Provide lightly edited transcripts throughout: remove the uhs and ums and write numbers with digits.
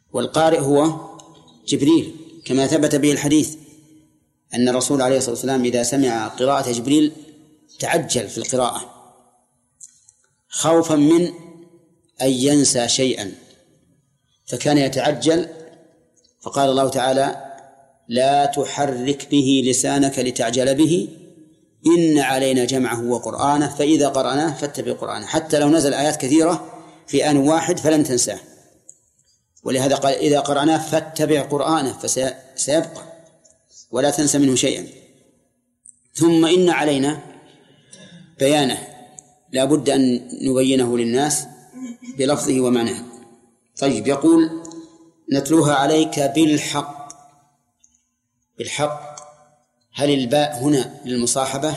والقارئ هو جبريل، كما ثبت به الحديث أن الرسول عليه الصلاة والسلام إذا سمع قراءة جبريل تعجل في القراءة خوفا من أن ينسى شيئا، فكان يتعجل، فقال الله تعالى: لا تحرك به لسانك لتعجل به إن علينا جمعه وقرآنه فإذا قرأناه فاتبع قرآنه، حتى لو نزل آيات كثيرة في آن واحد فلن تنساه. ولهذا قال: إذا قرأناه فاتبع قرآنه، فسيبقى ولا تنسى منه شيئا. ثم إن علينا بيانه، لا بد أن نبينه للناس بلفظه ومعناه. طيب، يقول: نتلوها عليك بالحق. بالحق، هل الباء هنا للمصاحبة؟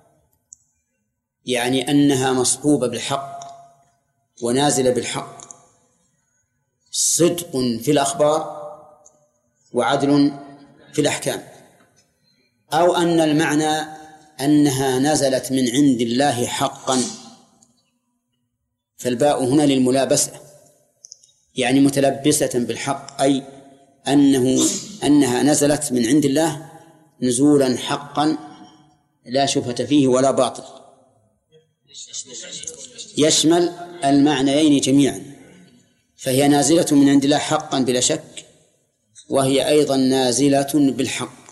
يعني أنها مصحوبة بالحق ونازلة بالحق، صدق في الأخبار وعدل في الأحكام، أو أن المعنى أنها نزلت من عند الله حقا، فالباء هنا للملابسة، يعني متلبسة بالحق، أي أنها نزلت من عند الله نزولا حقا لا شبهة فيه ولا باطل، يشمل المعنيين جميعا، فهي نازلة من عند الله حقا بلا شك، وهي أيضا نازلة بالحق.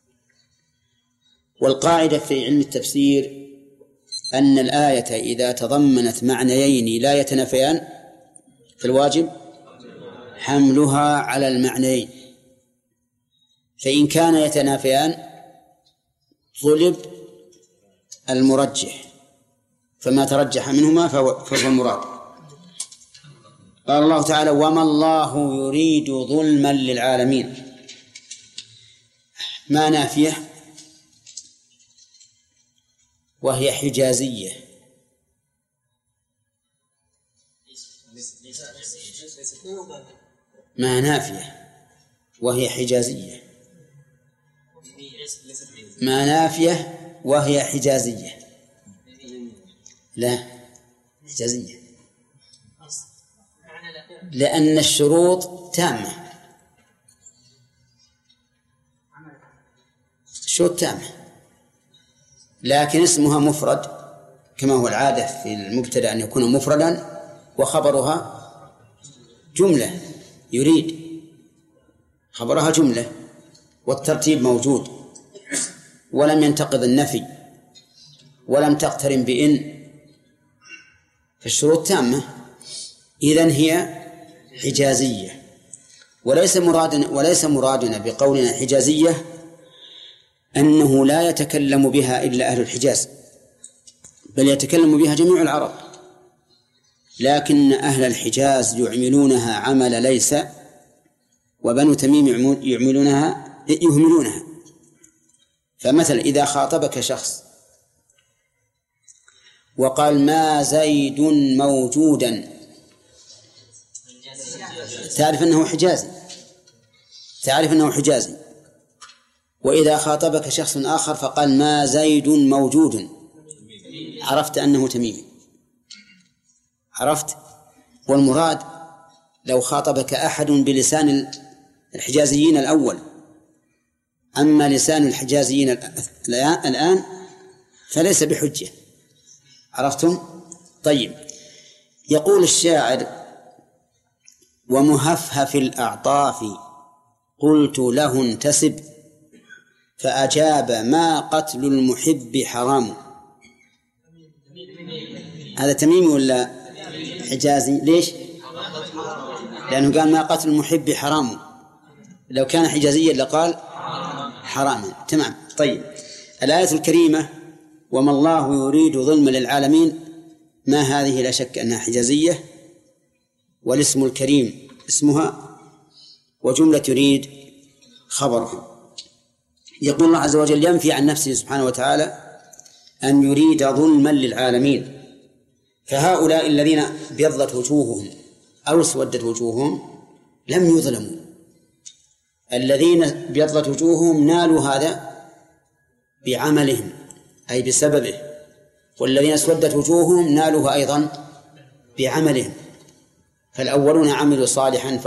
والقاعدة في علم التفسير أن الآية إذا تضمنت معنيين لا يتنافيان فالواجب حملها على المعنيين، فإن كان يتنافيان طلب المرجح، فما ترجح منهما فهو المراد. قال الله تعالى: وما الله يريد ظلما للعالمين. ما نافية وهي حجازية، ما نافية وهي حجازية، ما نافية وهي حجازية، لا حجازية، لأن الشروط تامة، الشروط تامة، لكن اسمها مفرد كما هو العادة في المبتدأ أن يكون مفردا وخبرها جملة، يريد خبرها جملة، والترتيب موجود، ولم ينتقض النفي ولم تقترن بإن، فالشروط تامة، إذن هي حجازية. وليس مرادنا بقولنا حجازية أنه لا يتكلم بها إلا أهل الحجاز، بل يتكلم بها جميع العرب، لكن أهل الحجاز يعملونها عمل ليس، وبنو تميم يهملونها. فمثلا إذا خاطبك شخص وقال: ما زيد موجودا، تعرف أنه حجازي، وإذا خاطبك شخص آخر فقال: ما زيد موجود، عرفت أنه تميمي، عرفت. والمراد لو خاطبك أحد بلسان الحجازيين الأول، أما لسان الحجازيين الآن فليس بحجة، عرفتم؟ طيب، يقول الشاعر: ومهفهف الأعطاف قلت له انتسب، فأجاب: ما قتل المحب حرام. هذا تميمي ولا حجازي؟ ليش؟ لأنه قال: ما قتل المحب حرام، لو كان حجازيا لقال حراما. تمام. طيب، الآية الكريمة: وما الله يريد ظلما للعالمين، ما هذه لا شك أنها حجازية، والاسم الكريم اسمها، وجملة يريد خبرها. يقول الله عز وجل ينفي عن نفسه سبحانه وتعالى أن يريد ظلما للعالمين، فهؤلاء الذين بيضت وجوههم أو اسودت وجوههم لم يظلموا، الذين بيضت وجوههم نالوا هذا بعملهم أي بسببه، والذين اسودت وجوههم نالوها أيضا بعملهم، فالأولون عملوا صالحا